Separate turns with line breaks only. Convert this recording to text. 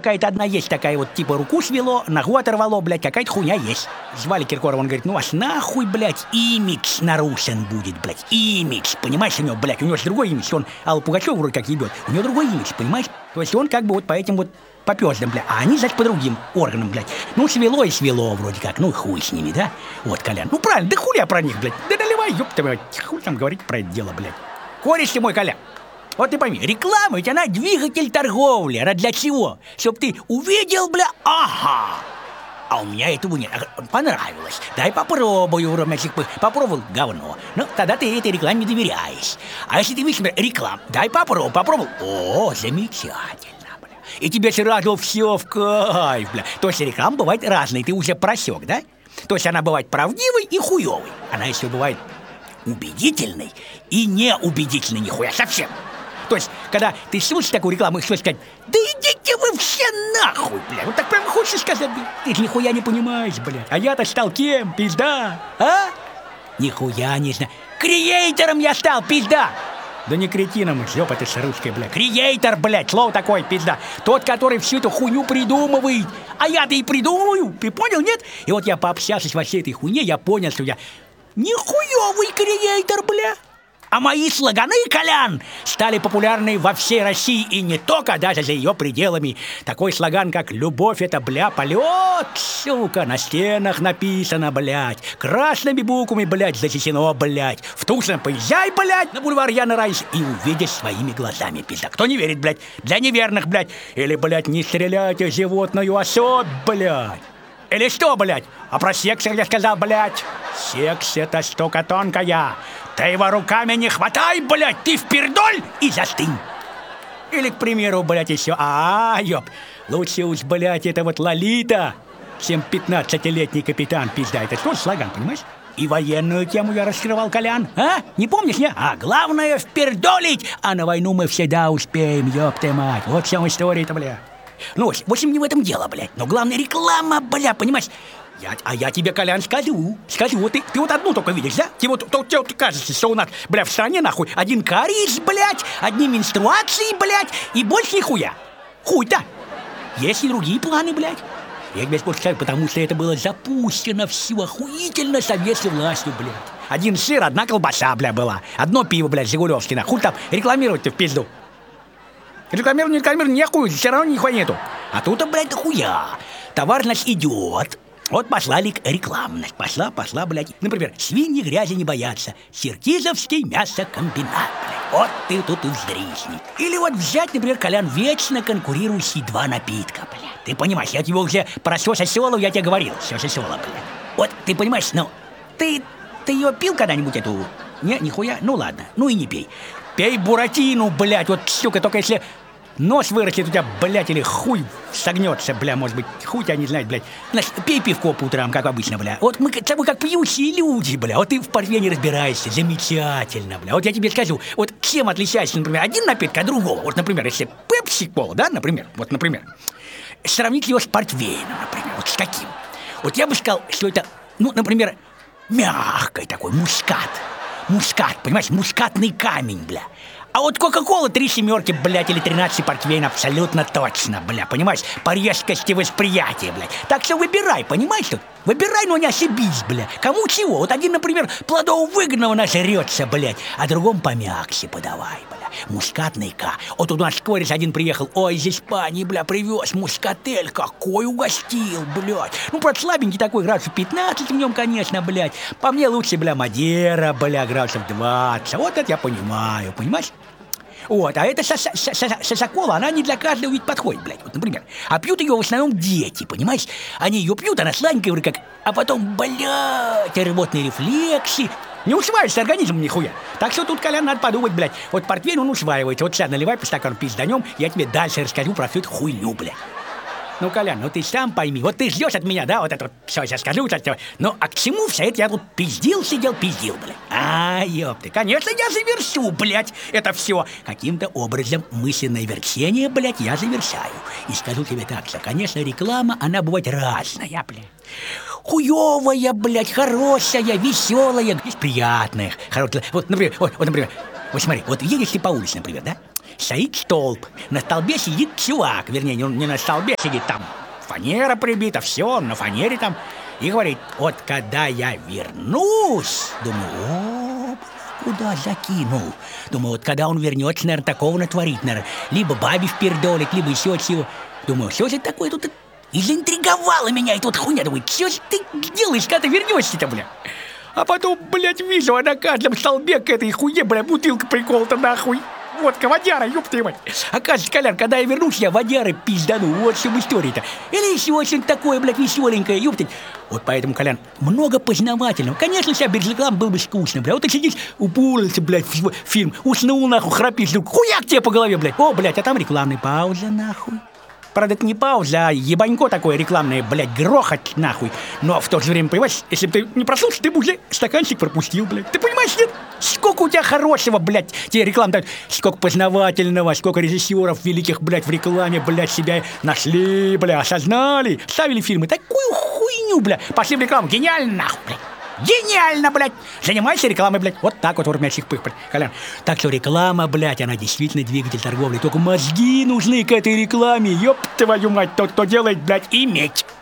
какая-то одна есть такая вот, типа руку свело, ногу оторвало, блядь, какая-то хуйня есть. Звали Киркорова, он говорит, ну аж нахуй, блядь, имидж нарушен будет, блядь, имидж, понимаешь, у него, блядь, у него же другой имидж, он Аллу Пугачеву вроде как ебет, у него другой имидж, понимаешь? То есть он как бы вот по этим вот попёздам, блядь, а они, значит, по другим органам, блядь. Ну, свело и свело вроде как, ну, хуй с ними, да? Вот, Колян, ну, правильно, да хули я про них, блядь, да наливай, ёпта, блядь, хуй там говорить про это дело, блядь. Кореш ты мой, Колян. Вот ты пойми, реклама ведь она двигатель торговли. Она для чего? Чтоб ты увидел, бля, ага. А у меня этого нет. Понравилось. Дай попробую, Ромячик. Попробовал говно. Ну, тогда ты этой рекламе не доверяешь. А если ты видишь, рекламу, дай попробовал. О, замечательно, бля. И тебе сразу все в кайф, бля. То есть реклама бывает разной, ты уже просек, да? То есть она бывает правдивой и хуевой. Она еще бывает убедительной и неубедительной нихуя совсем. То есть, когда ты слушаешь такую рекламу, хочешь сказать, да идите вы все нахуй, бля. Вот так прям хочешь сказать, бля. Ты ж нихуя не понимаешь, бля. А я-то стал кем, пизда, а? Нихуя не знаю. Креатором я стал, пизда. Да не кретином, ёпа ты с русской, бля. Креатор, блядь, слово такое, пизда. Тот, который всю эту хуйню придумывает. А я-то и придумываю, ты понял, нет? И вот я пообщавшись во всей этой хуйне, я понял, что я нихуёвый креатор, бля. А мои слоганы, Колян, стали популярны во всей России и не только, даже за ее пределами. Такой слоган, как «Любовь — это, бля, полет», сука, на стенах написано, блядь. Красными буквами, блядь, зачтено, блядь. В Тушино поезжай, блядь, на бульвар Яна Райс и увидишь своими глазами, пизда. Кто не верит, блядь, для неверных, блядь. Или, блядь, не стреляйте животную особь, блядь. Или что, блядь? А про секс я сказал, блядь. Секс — это штука тонкая. Ты его руками не хватай, блядь, ты впердоль и застынь. Или, к примеру, блядь, еще, ёп, лучше уж, блядь, это вот Лолита, чем 15-летний капитан, пизда. Это тоже слоган, понимаешь? И военную тему я раскрывал, Колян, а? Не помнишь, не? А главное впердолить, а на войну мы всегда успеем, ёб ты мать. Вот в чем история-то, бля. Ну, в общем, не в этом дело, блядь. Но главное реклама, бля, понимаешь? Я тебе, Колян, скажу, ты вот одну только видишь, да? Тебе вот кажется, что у нас, бля, в стране, нахуй, один кариес, блядь, одни менструации, блядь, и больше нихуя. Хуй-то. Есть и другие планы, блядь. Я тебе скажу, потому что это было запущено всю охуительно советской властью, блядь. Один сыр, одна колбаса, бля, была. Одно пиво, блядь, Жигулевское, хуй там рекламировать-то в пизду. Рекламировать, нихуя, все равно нихуя нету. А тут, блядь, хуя. Товар, значит, идет. Вот пошла реклама, пошла, блядь. Например, свиньи грязи не боятся. Сиркизовский мясокомбинат, блядь. Вот ты тут и вздрисни. Или вот взять, например, Колян, вечно конкурирующие два напитка, блядь. Ты понимаешь, я тебе уже про сёса-сёлу, я тебе говорил. Сёса-сёла, блядь. Вот, ты понимаешь, ну, ты ее пил когда-нибудь эту? Не, нихуя? Ну ладно, ну и не пей. Пей буратину, блядь, вот, сука, только если нос вырастет у тебя, блядь, или хуй согнется, бля, может быть, хуй тебя не знает, блядь. Значит, пей пивко по утрам, как обычно, бля. Вот мы с тобой как пьющие люди, бля. Вот ты в парфе не разбираешься, замечательно, бля. Вот я тебе скажу, вот чем отличается, например, один напиток от другого. Вот, например, если пепси-кола, да, например, вот, например, сравнить его с портвейном, например, вот с каким. Вот я бы сказал, что это, ну, например, мягкий такой мускат. Мускат, понимаешь, мускатный камень, бля. А вот Кока-Кола 3 семерки, блядь, или 13 портвейн абсолютно точно, бля, понимаешь? По резкости восприятия, блядь. Так что выбирай, понимаешь тут? Выбирай, но не ошибись, бля. Кому чего? Вот один, например, плодово-выгонного нажрется, блядь, а другому помягче подавай, бля. Мускатный К. Вот у нас кореш один приехал, ой, из Испании, бля, привез мускатель, какой угостил, блядь. Ну, правда, слабенький такой, градусов 15 в нем, конечно, блядь. По мне лучше, бля, Мадера, бля, градусов 20. Вот это я понимаю, понимаешь? Вот, а эта шосокола, она не для каждого ведь подходит, блядь, вот, например. А пьют ее в основном дети, понимаешь? Они ее пьют, она сладенькая, вроде как, а потом, блядь, рвотные рефлексы. Не усваивается организм нихуя. Так что тут, Колян, надо подумать, блядь. Вот портвейн, он усваивается. Вот сейчас наливай по стакану пизданем, я тебе дальше расскажу про всю эту хуйню, блядь. Ну, Колян, ну ты сам пойми, вот ты ждешь от меня, да, вот это вот, все, сейчас скажу, ну, а к чему все это я тут пиздил, блядь? Ёпты, конечно, я завершу, блядь, это все. Каким-то образом мысленное верчение, блядь, я завершаю. И скажу тебе так, что, конечно, реклама, она бывает разная, блядь. Хуёвая, блядь, хорошая, веселая, приятная. Вот, например, вот смотри, вот едешь ты по улице, например, да? Стоит столб. На столбе сидит чувак. Вернее, не на столбе сидит, там фанера прибита, все, на фанере там. И говорит, вот когда я вернусь, думаю, куда закинул? Думаю, вот когда он вернется, наверное, такого натворит, наверное. Либо бабе впердолит, либо еще чего. Думаю, что же такое тут? И заинтриговала меня эта вот хуйня. Думаю, что же ты делаешь, когда ты вернешься-то, бля? А потом, блядь, вижу, а на каждом столбе к этой хуйне, бля, бутылка приколота нахуй. Водка, водяра, ёб твою мать. Оказывается, Колян, когда я вернусь, я водяры пиздану. Вот в чем история-то. Или еще что-нибудь такое, блядь, веселенькое, ёптать. Вот поэтому, Колян, много познавательного. Конечно, вся без реклам было бы скучно, блядь. Вот ты сидишь, упорился, блядь, в фильм, уснул, нахуй, храпишь, вдруг хуяк тебе по голове, блядь. О, блядь, а там рекламная пауза, нахуй. Правда, это не пауза, а ебанько такое рекламное, блядь, грохот, нахуй. Но в то же время, понимаешь, если бы ты не проснулся, ты бы уже стаканчик пропустил, блядь. Ты понимаешь, нет? Сколько у тебя хорошего, блядь, тебе реклам дают. Сколько познавательного, сколько режиссеров великих, блядь, в рекламе, блядь, себя нашли, блядь, осознали. Ставили фильмы. Такую хуйню, блядь. Пошли в рекламу. Гениально, нахуй, блядь. Гениально, блядь! Занимайся рекламой, блядь. Вот так вот, урмящих пых, блядь, Колян. Так что реклама, блядь, она действительно двигатель торговли. Только мозги нужны к этой рекламе. Ёб твою мать, тот, кто делает, блядь, иметь.